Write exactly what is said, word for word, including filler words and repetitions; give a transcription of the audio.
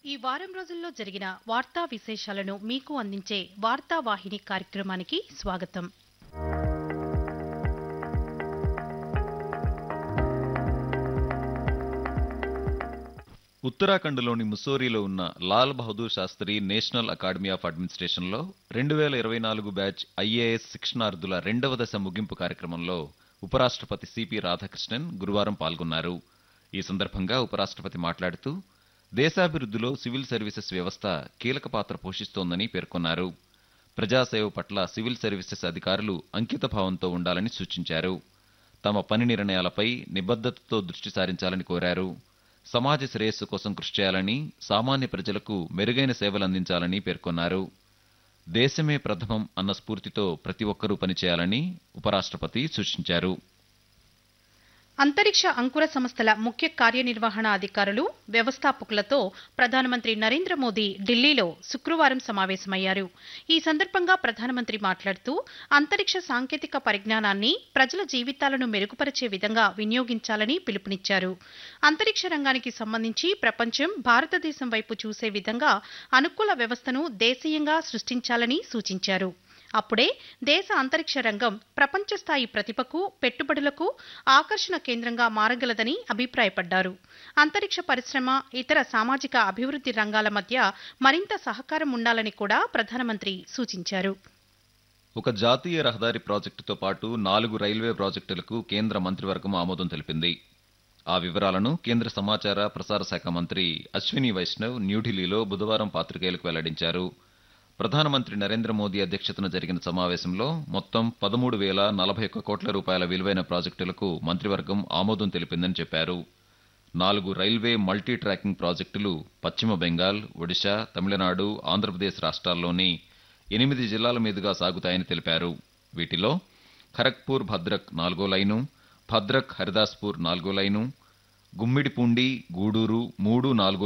ఈ వారం రోజుల్లో జరిగిన వార్తా విశేషాలను మీకు అందించే వార్తా వాహిని కార్యక్రమానికి స్వాగతం. ఉత్తరాఖండ్లోని ముస్సోరీలో ఉన్న Lal Bahadur Sastry national academy of అడ్మినిస్ట్రేషన్లో రెండు వేల ఇరవై నాలుగు బ్యాచ్ ఐఏఎస్ శిక్షణార్థుల రెండవ దశ ముగింపు కార్యక్రమంలో ఉపరాష్ట్రపతి సిపి రాధాకృష్ణన్ గురువారం పాల్గొన్నారు. ఈ సందర్భంగా ఉపరాష్ట్రపతి మాట్లాడుతూ దేశాభివృద్ధిలో సివిల్ సర్వీసెస్ వ్యవస్థ కీలక పాత్ర పోషిస్తోందని పేర్కొన్నారు. ప్రజాసేవ పట్ల సివిల్ సర్వీసెస్ అధికారులు అంకితభావంతో ఉండాలని సూచించారు. తమ పని నిర్ణయాలపై నిబద్ధతతో దృష్టి సారించాలని కోరారు. సమాజ శ్రేయస్సు కోసం కృషి చేయాలని, సామాన్య ప్రజలకు మెరుగైన సేవలందించాలని పేర్కొన్నారు. దేశమే ప్రథమం అన్న స్ఫూర్తితో ప్రతి ఒక్కరూ పనిచేయాలని ఉపరాష్ట్రపతి సూచించారు. అంతరిక్ష అంకుర సంస్థల ముఖ్య కార్యనిర్వహణ అధికారులు, వ్యవస్థాపకులతో ప్రధానమంత్రి నరేంద్ర మోదీ ఢిల్లీలో శుక్రవారం సమావేశమయ్యారు. ఈ సందర్భంగా ప్రధానమంత్రి మాట్లాడుతూ అంతరిక్ష సాంకేతిక పరిజ్ఞానాన్ని ప్రజల జీవితాలను మెరుగుపరిచే విధంగా వినియోగించాలని పిలుపునిచ్చారు. అంతరిక్ష రంగానికి సంబంధించి ప్రపంచం భారతదేశం వైపు చూసే విధంగా అనుకూల వ్యవస్థను దేశీయంగా సృష్టించాలని సూచించారు. అప్పుడే దేశ అంతరిక్ష రంగం ప్రపంచ స్థాయి ప్రతిభకు, పెట్టుబడులకు ఆకర్షణ కేంద్రంగా మారగలదని అభిప్రాయపడ్డారు. అంతరిక్ష పరిశ్రమ, ఇతర సామాజిక అభివృద్ధి రంగాల మధ్య మరింత సహకారం ఉండాలని కూడా ప్రధానమంత్రి సూచించారు. ఒక జాతీయ రహదారి ప్రాజెక్టుతో పాటు నాలుగు రైల్వే ప్రాజెక్టులకు కేంద్ర మంత్రివర్గం ఆమోదం తెలిపింది. ఆ వివరాలను కేంద్ర సమాచార ప్రసార శాఖ మంత్రి అశ్విని వైష్ణవ్ న్యూఢిల్లీలో బుధవారం పాత్రికేయులకు వెల్లడించారు. ప్రధానమంత్రి నరేంద్ర మోదీ అధ్యక్షతన జరిగిన సమావేశంలో మొత్తం పదమూడు వేల నలభై ఒక్క కోట్ల రూపాయల విలువైన ప్రాజెక్టులకు మంత్రివర్గం ఆమోదం తెలిపిందని చెప్పారు. నాలుగు రైల్వే మల్టీ ట్రాకింగ్ ప్రాజెక్టులు పశ్చిమ బెంగాల్, ఒడిశా, తమిళనాడు, ఆంధ్రప్రదేశ్ రాష్ట్రాల్లోని ఎనిమిది జిల్లాల మీదుగా సాగుతాయని తెలిపారు. వీటిలో ఖరగ్పూర్ భద్రక్ నాలుగో లైను, భద్రక్ హరిదాస్పూర్ నాలుగో లైను, గుమ్మిడిపూండి, గూడూరు మూడు నాలుగో